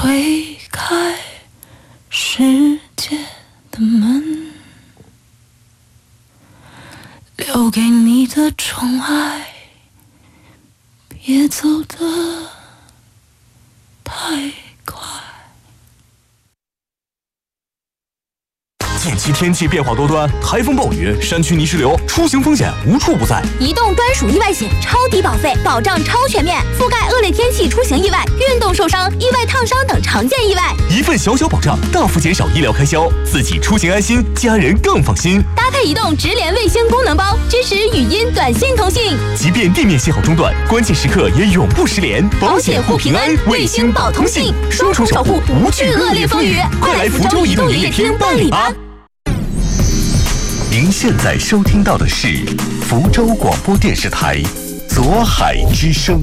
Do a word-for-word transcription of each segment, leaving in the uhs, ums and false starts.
推开世界的门，留给你的宠爱，别走得太快。 近期天气变化多端，台风、暴雨、山区泥石流，出行风险无处不在。 移动专属意外险，超低保费，保障超全面，覆盖恶劣天气出行意外、运动受伤、意外烫伤等常见意外。 一份小小保障，大幅减少医疗开销，自己出行安心，家人更放心。 搭配移动直连卫星功能包，支持语音、短信通信， 即便地面信号中断，关键时刻也永不失联。保险护平安，卫星保通信，双重守护，无惧恶劣风雨。快来福州移动营业厅办理吧！ 您现在收听到的是福州广播电视台左海之声。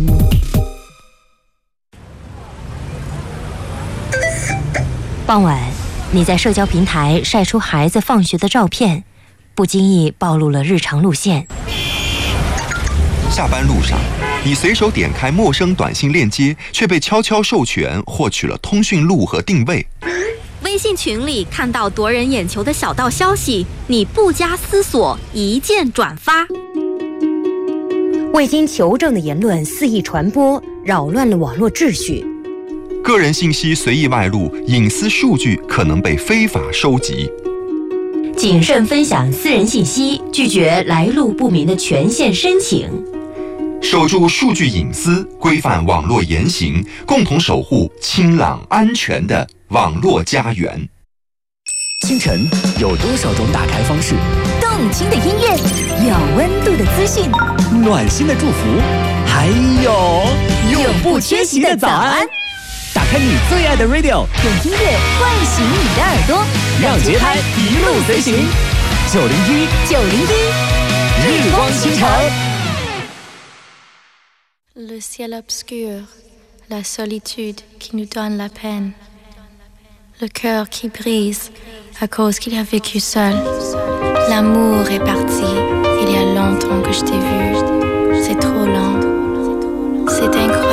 傍晚，你在社交平台晒出孩子放学的照片，不经意暴露了日常路线。 下班路上，你随手点开陌生短信链接，却被悄悄授权获取了通讯录和定位。 微信群里看到夺人眼球的小道消息，你不加思索一键转发。 未经求证的言论肆意传播，扰乱了网络秩序。 个人信息随意外露，隐私数据可能被非法收集。 谨慎分享私人信息，拒绝来路不明的权限申请。 守住数据隐私，规范网络言行，共同守护清朗安全的网络家园。 清晨有多少种打开方式？ 动听的音乐，有温度的资讯， 暖心的祝福，还有永不缺席的早安。 打开你最爱的 radio， 用音乐唤醒你的耳朵， 让节拍一路随行。九零一九零一， 日光倾城。 Le ciel obscur, la solitude qui nous donne la peine, le cœur qui brise à cause qu'il a vécu seul. L'amour est parti, il y a longtemps que je t'ai vu, c'est trop lent, c'est incroyable.